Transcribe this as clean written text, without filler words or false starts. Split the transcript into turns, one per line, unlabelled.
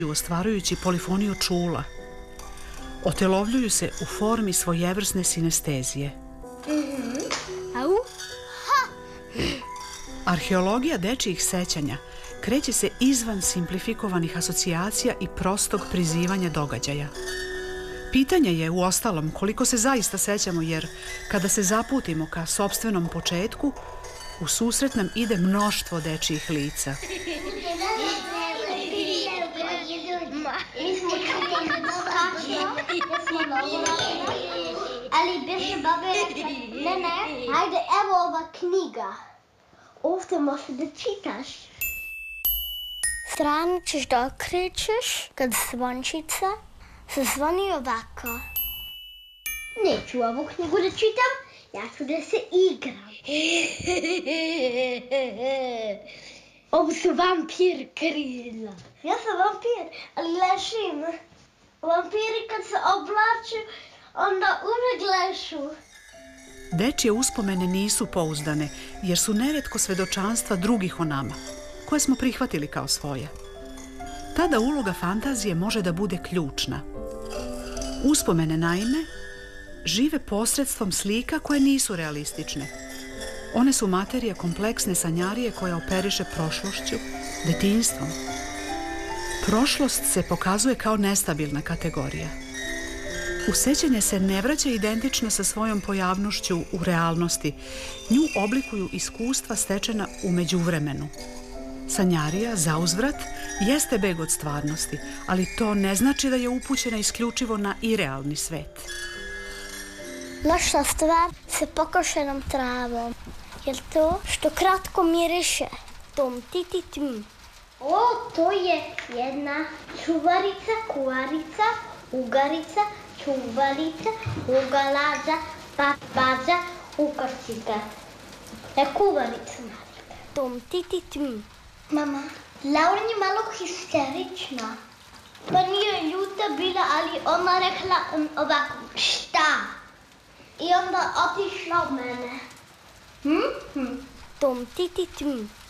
ostvarujući polifoniju čula. Otelovljuju se u formi svojevrsne sinestezije.
Au?
Arheologija dečijih sećanja kreće se izvan simplifikovanih asocijacija i prostog prizivanja događaja. Pitanje je, uostalom, koliko se zaista sećamo, jer kada se zaputimo ka sopstvenom početku, u susret nam ide mnoštvo dečijih lica.
Ali biše babe rekla, ne, hajde, evo ova knjiga. Ovdje možeš da čitaš. Stranu ćeš da okrećeš kad zvončica se zvoni ovako. Neću ovu knjigu da čitam, ja ću da se igram. Ovo su vampir krila. Ja sam vampir, ali lešim. Vampiri kad se oblaču, onda uvek lešu.
Dečije uspomene nisu pouzdane, jer su neretko svedočanstva drugih o nama, koje smo prihvatili kao svoje. Tada uloga fantazije može da bude ključna. Uspomene, naime, žive posredstvom slika koje nisu realistične. One su materija kompleksne sanjarije koja operiše prošlošću, detinjstvom. Prošlost se pokazuje kao nestabilna kategorija. U sećanje se ne vraća identično sa svojom pojavnošću u realnosti. Nju oblikuju iskustva stečena u međuvremenu. Sanjarija, zauzvrat, jeste beg od stvarnosti, ali to ne znači da je upućena isključivo na irealni svet.
Loša stvar sa pokošenom travom. Je to što kratko miriše? Tom tititim. O, to je jedna čuvarica, kuvarica, ugarica, čuvalica, ugalaza, papaza, ukarčica. Kuvarica. Tom tititim. Mama, Laura je malo histerična. Pa nije ljuta bila, ali ona rekla ovako, šta? I onda otišla od mene. Tom tititim.